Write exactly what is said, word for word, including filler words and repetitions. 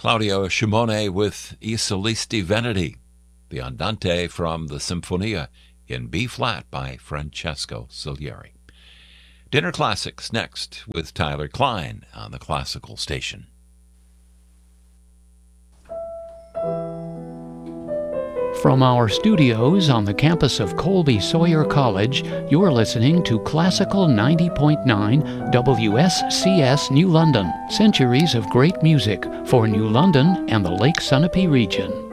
Claudio Shimone with I Solisti Veneti, the Andante from the Sinfonia in B-flat by Francesco Salieri. Dinner Classics next with Tyler Klein on the Classical Station. From our studios on the campus of Colby Sawyer College, you're listening to Classical ninety point nine W S C S New London, centuries of great music for New London and the Lake Sunapee region.